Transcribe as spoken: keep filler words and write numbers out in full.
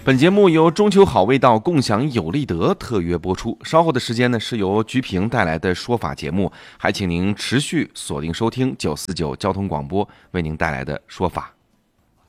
本节目由中秋好味道共享有利德特约播出，稍后的时间呢是由菊萍带来的说法节目，还请您持续锁定收听九四九交通广播为您带来的说法。